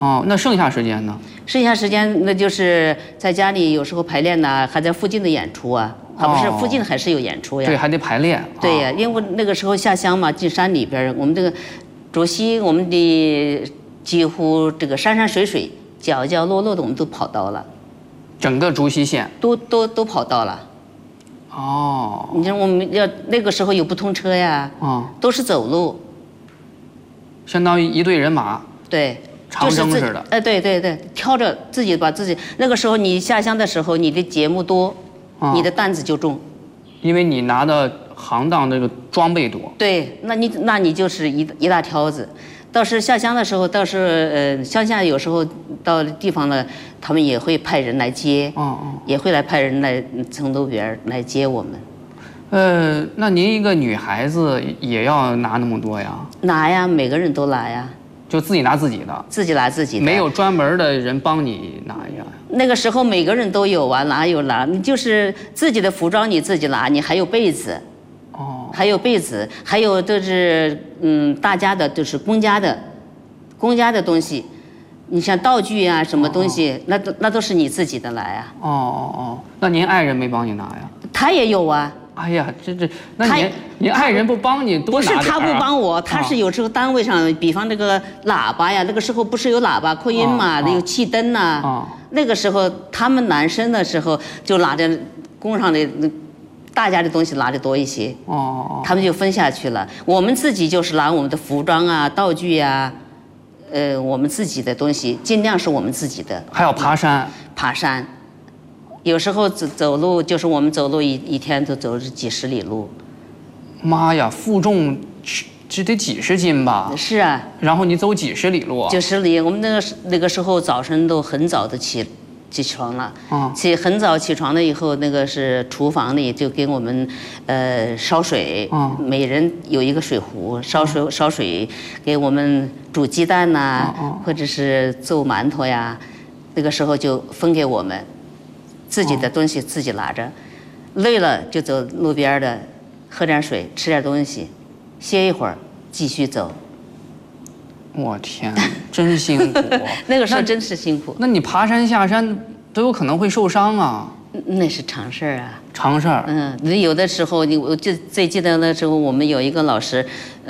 哦，那剩下时间呢？ 剩下时间那就是在家里，有时候排练呐，还在附近的演出啊。不是附近还是有演出呀？ 对，还得排练。 对呀，因为那个时候下乡嘛，进山里边，我们这个竹溪，我们的几乎这个山山水水、角角落落的，我们都跑到了。 整个竹溪县都跑到了。 哦。 你说我们要那个时候有不通车呀，都是走路。 相当于一队人马。 对。 长征似的。 对，挑着自己把自己。那个时候你下乡的时候，你的节目多。你的担子就重， 因为你拿的行当这个装备多。 对，那你就是一大挑子。倒是下乡的时候，倒是乡下有时候到地方了，他们也会派人来接，也会来派人来从路边来接我们。 那您一个女孩子也要拿那么多呀？ 拿呀，每个人都拿呀。 就自己拿自己的， 自己拿自己的， 没有专门的人帮你拿呀。 那个时候每个人都有啊，哪有拿？你就是自己的服装你自己拿，你还有被子，还有被子，还有就是大家的就是公家的东西，你像道具啊什么东西，那都是你自己的来啊。 那您爱人没帮你拿呀？ 他也有啊。 哎呀，那你爱人不帮你多拿点啊？ 不是他不帮我，他是有时候单位上，比方这个喇叭呀，那个时候不是有喇叭扩音嘛，有气灯呐。那个时候他们男生的时候就拿着工厂的大家的东西拿的多一些。他们就分下去了。我们自己就是拿我们的服装啊、道具呀，我们自己的东西，尽量是我们自己的。 还要爬山。 爬山。有时候走路，就是我们走路一天都走几十里路。 妈呀，负重这得几十斤吧？ 是啊。 然后你走几十里路啊 ？90里，我们那个时候早晨都很早的起床了。很早起床了以后，那个是厨房里就给我们烧水。每人有一个水壶，烧水给我们煮鸡蛋呐，或者是做馒头呀。那个时候就分给我们。自己的东西自己拿着，累了就走路边的，喝点水，吃点东西，歇一会儿，继续走。 我天，真辛苦。 那个时候真是辛苦。 那你爬山下山都有可能会受伤啊。 那是常事儿啊。 常事儿。 你有的时候我就最记得那时候我们有一个老师，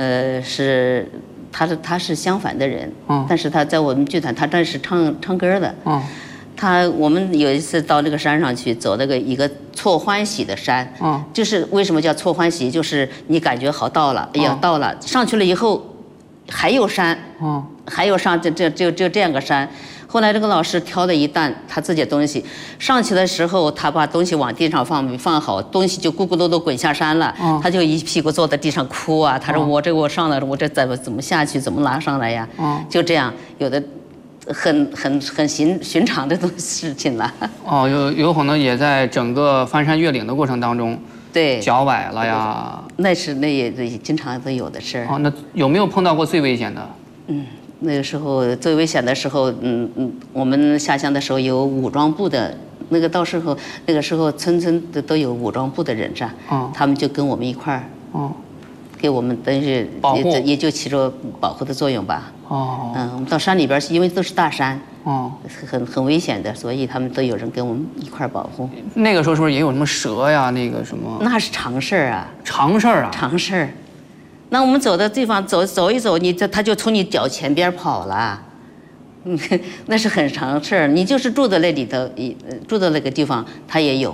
他是相反的人，但是他在我们剧团，他这是唱歌的。我们有一次到那个山上去走一个错欢喜的山，就是为什么叫错欢喜？就是你感觉好到了，哎呀到了，上去了以后还有山，还有上就这样个山。后来这个老师挑了一担他自己的东西，上去的时候他把东西往地上放好，东西就咕咕噜噜滚下山了，他就一屁股坐在地上哭啊，他说我上来了，我这怎么下去，怎么拿上来呀？就这样，有的。很寻常的事情了。 有可能也在整个翻山越岭的过程当中， 对， 脚崴了呀。 那也经常都有的事儿。 那有没有碰到过最危险的？ 那个时候最危险的时候，我们下乡的时候有武装部的，那个时候村的都有武装部的人噻，他们就跟我们一块儿，给我们等于也就起着保护的作用吧。我们到山里边，因为都是大山，很危险的，所以他们都有人跟我们一块保护。 那个时候是不是也有什么蛇呀？那个什么？ 那是常事儿啊。 常事儿啊。 常事儿。那我们走的地方走一走，他就从你脚前边跑了，那是很常事儿。你就是住在那里头，住在那个地方，他也有。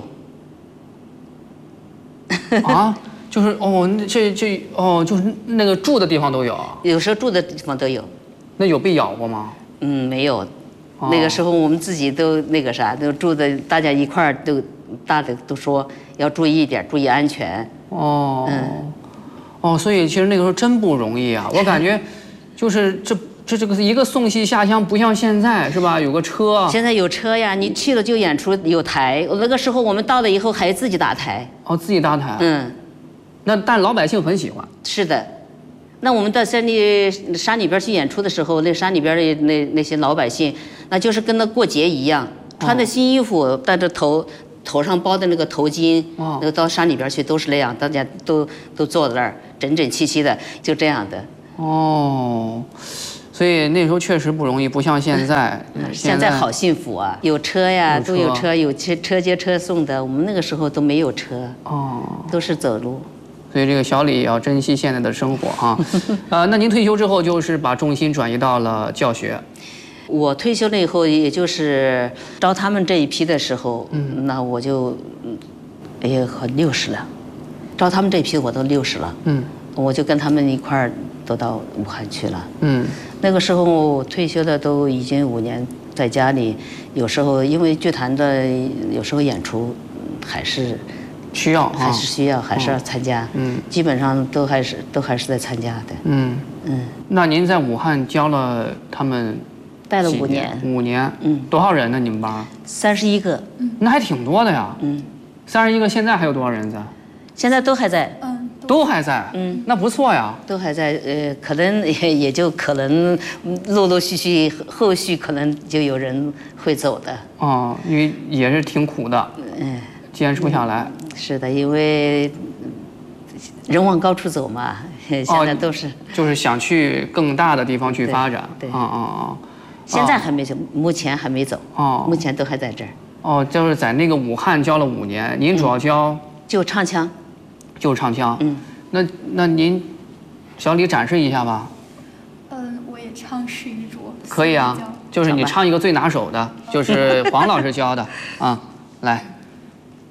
就是就是那个住的地方都有。 有时候住的地方都有。 那有被咬过吗？ 没有。那个时候我们自己都那个啥，都住的，大家一块儿大的都说要注意一点，注意安全。 所以其实那个时候真不容易啊！我感觉，就是这个一个送戏下乡，不像现在是吧？有个车。 现在有车呀，你去了就演出有台。那个时候我们到了以后还自己搭台。 自己搭台。但老百姓很喜欢。 是的。那我们到山里边去演出的时候，那山里边的那些老百姓，那就是跟那过节一样，穿着新衣服，戴着头上包的那个头巾，那个到山里边去都是那样，大家都坐在那儿整整齐齐的，就这样的。 所以那时候确实不容易，不像现在。 现在好幸福啊，有车呀，都有车，有车接车送的。我们那个时候都没有车，都是走路。 所以这个小李也要珍惜现在的生活哈。那您退休之后就是把重心转移到了教学。 我退休了以后，也就是招他们这一批的时候，那我就也60了。招他们这批我都60了，我就跟他们一块儿都到武汉去了。那个时候退休的都已经5年，在家里，有时候因为剧团的有时候演出还是需要，还是要参加。基本上都还是在参加的。 那您在武汉教了他们？ 带了5年。 5年。多少人呢？你们班 ？31个。 那还挺多的呀。31个，现在还有多少人在？ 现在都还在。 都还在。那不错呀。 都还在。可能也就可能陆陆续续，后续可能就有人会走的。 因为也是挺苦的。坚持不下来。 是的，因为人往高处走嘛，现在都是。 就是想去更大的地方去发展。 对。现在还没走，目前还没走。目前都还在这儿。 就是在那个武汉教了5年，您主要教？ 就唱腔。 就是唱腔。那您，小李展示一下吧。 我也唱试一桌。 可以啊，就是你唱一个最拿手的，就是黄老师教的啊，来。